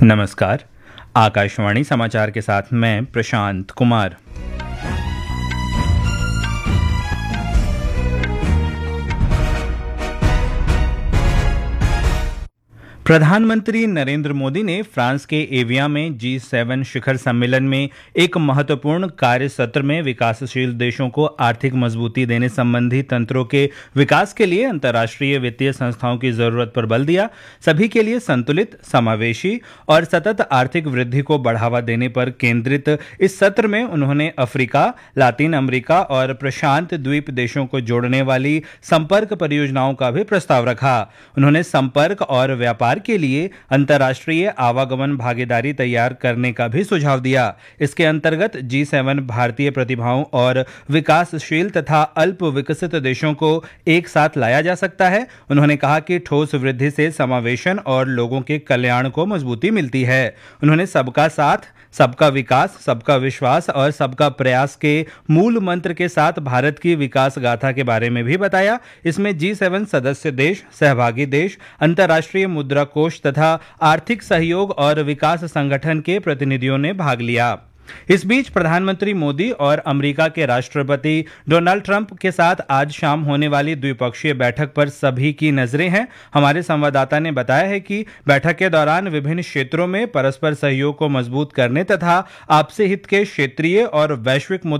नमस्कार। आकाशवाणी समाचार के साथ मैं प्रशांत कुमार। प्रधानमंत्री नरेंद्र मोदी ने फ्रांस के एविया में G7 शिखर सम्मेलन में एक महत्वपूर्ण कार्य सत्र में विकासशील देशों को आर्थिक मजबूती देने संबंधी तंत्रों के विकास के लिए अंतर्राष्ट्रीय वित्तीय संस्थाओं की जरूरत पर बल दिया। सभी के लिए संतुलित, समावेशी और सतत आर्थिक वृद्धि को बढ़ावा देने पर केंद्रित इस सत्र में उन्होंने अफ्रीका, लातिन अमेरिका और प्रशांत द्वीप देशों को जोड़ने वाली संपर्क परियोजनाओं का भी प्रस्ताव रखा। उन्होंने संपर्क और व्यापार के लिए अंतर्राष्ट्रीय आवागमन भागीदारी तैयार करने का भी सुझाव दिया। इसके अंतर्गत G7 भारतीय प्रतिभाओं और विकासशील तथा अल्प विकसित देशों को एक साथ लाया जा सकता है। उन्होंने कहा कि ठोस वृद्धि से समावेशन और लोगों के कल्याण को मजबूती मिलती है। उन्होंने सबका साथ, सबका विकास, सबका विश्वास और सबका प्रयास के मूल मंत्र के साथ भारत की विकास गाथा के बारे में भी बताया। इसमें G7 सदस्य देश, सहभागी देश, अंतर्राष्ट्रीय मुद्रा कोष तथा आर्थिक सहयोग और विकास संगठन के प्रतिनिधियों ने भाग लिया। इस बीच प्रधानमंत्री मोदी और अमेरिका के राष्ट्रपति डोनाल्ड ट्रंप के साथ आज शाम होने वाली द्विपक्षीय बैठक पर सभी की नजरें हैं। हमारे संवाददाता ने बताया है कि बैठक के दौरान विभिन्न क्षेत्रों में परस्पर सहयोग को मजबूत करने तथा आपसी हित के क्षेत्रीय और वैश्विक